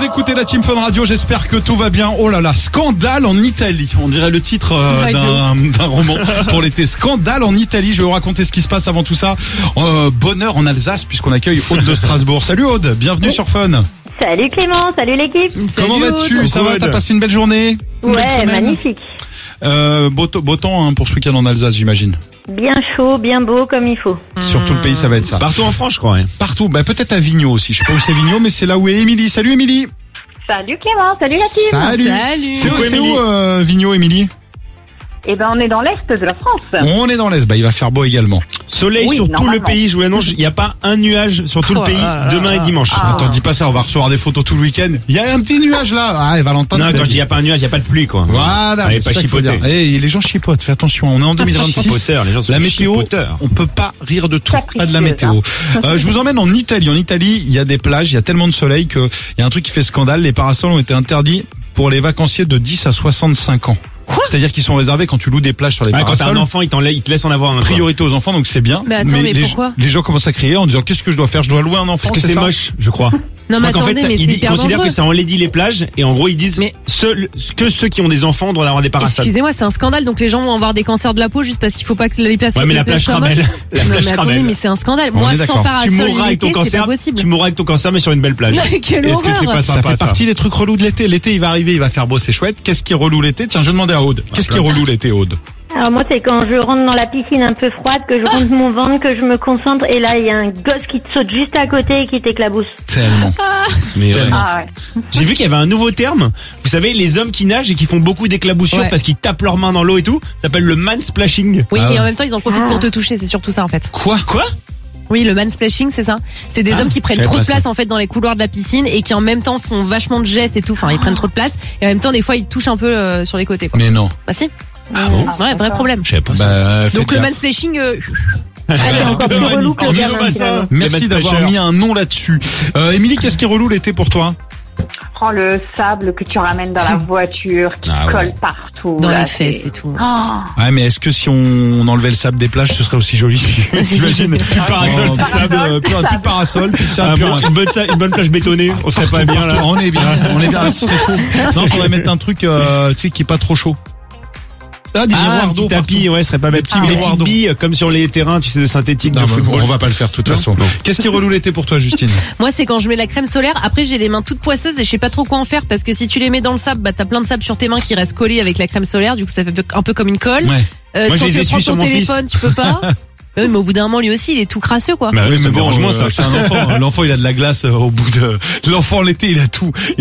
Vous écoutez la Team Fun Radio, j'espère que tout va bien. Oh là là, scandale en Italie. On dirait le titre d'un roman pour l'été. Scandale en Italie. Je vais vous raconter ce qui se passe avant tout ça. Bonheur en Alsace puisqu'on accueille Aude de Strasbourg. Salut Aude, bienvenue sur Fun. Salut Clément, salut l'équipe. Comment vas-tu? Ça va? T'as passé une belle journée? Ouais, magnifique. Beau temps pour ce week-end en Alsace, j'imagine. Bien chaud, bien beau comme il faut. Sur tout le pays, ça va être ça. Partout en France, je crois. Partout, peut-être à Vigno aussi. Je sais pas où c'est Vigno, mais c'est là où est Émilie. Salut Émilie. Salut Clément, salut la team. Salut. C'est où Vigno, Émilie? Eh ben, on est dans l'est de la France. On est dans l'est, il va faire beau également. Soleil sur tout le pays, je vous l'annonce, il n'y a pas un nuage sur tout le pays, demain et dimanche. Attends, dis pas ça, on va recevoir des photos tout le week-end. Il y a un petit nuage là. Ah, Valentin. Non, quand je dis il n'y a pas un nuage, il n'y a pas de pluie, quoi. Voilà. Allez, pas chipoter. Les gens chipotent, fais attention, on est en 2026. La météo, on peut pas rire de tout, pas de la météo. Je vous emmène en Italie. En Italie, il y a des plages, il y a tellement de soleil que il y a un truc qui fait scandale. Les parasols ont été interdits pour les vacanciers de 10 à 65 ans. C'est-à-dire qu'ils sont réservés quand tu loues des plages sur les parasols. Quand t'as un enfant, il te laisse en avoir un. Priorité aux enfants, donc c'est bien. Mais attends, mais pourquoi les gens commencent à crier en disant qu'est-ce que je dois faire? Je dois louer un enfant? Parce que c'est moche, je crois. Non, mais attendez, mais c'est ils hyper considèrent dangereux. que ça enlaidit les plages et en gros ils disent que ceux qui ont des enfants doivent avoir des parasols. Excusez-moi, c'est un scandale. Donc les gens vont avoir des cancers de la peau juste parce qu'il faut pas que les places. Ouais, mais la plage ramène. Non, mais attendez, mais c'est un scandale. Moi, sans parasol, tu mourras avec ton cancer. Tu mourras avec ton cancer, mais sur une belle plage. Est-ce que c'est pas sympa? Ça fait partie des trucs relous de l'été. L'été, il va arriver, il va faire beau, c'est chouette. Qu'est-ce qui est relou l'été? Tiens, je vais demander à Aude. Qu'est-ce qui est relou l'été, Aude? Alors moi, c'est quand je rentre dans la piscine un peu froide, que je rentre mon ventre, que je me concentre, et là, il y a un gosse qui te saute juste à côté et qui t'éclabousse. Tellement. Mais tellement. Ouais. J'ai vu qu'il y avait un nouveau terme. Vous savez, les hommes qui nagent et qui font beaucoup d'éclaboussures parce qu'ils tapent leurs mains dans l'eau et tout, ça s'appelle le mansplashing. Oui, et en même temps, ils en profitent pour te toucher. C'est surtout ça, en fait. Quoi? Oui, le mansplashing, c'est ça. C'est des hommes qui prennent trop de place en fait dans les couloirs de la piscine et qui en même temps font vachement de gestes et tout. Enfin, ils prennent trop de place et en même temps, des fois, ils touchent un peu sur les côtés. Quoi. Mais non. Bah si. Ah bon? Ouais, vrai problème. Je savais pas ça. Donc le mansplashing. Allez, encore plus relou que le gamin. Merci d'avoir mis un nom là-dessus. Émilie, qu'est-ce qui est relou l'été pour toi? Prends le sable que tu ramènes dans la voiture, qui colle partout. Dans les fesses et tout. Ouais, mais est-ce que si on enlevait le sable des plages, ce serait aussi joli? T'imagines? Plus de parasol, plus de sable, plus de parasol, plus de sable. Une bonne plage bétonnée, on serait pas bien là. On est bien, ce serait chaud. Non, faudrait mettre un truc, tu sais, qui est pas trop chaud. Un petit tapis, ouais, serait pas bête. Les petites billes, comme sur les terrains, tu sais, de synthétique de football. On va pas le faire de toute façon. Qu'est-ce qui est relou l'été pour toi, Justine? Moi, c'est quand je mets la crème solaire. Après, j'ai les mains toutes poisseuses et je sais pas trop quoi en faire parce que si tu les mets dans le sable, t'as plein de sable sur tes mains qui restent collés avec la crème solaire. Du coup, ça fait un peu comme une colle. Ouais. Moi, je les prends essuie sur ton mon téléphone, tu peux pas. Oui, mais au bout d'un moment, lui aussi, il est tout crasseux, quoi. Bah oui, mais bon, ça, c'est un enfant. L'enfant, il a de la glace au bout de, l'enfant l'été, il a tout.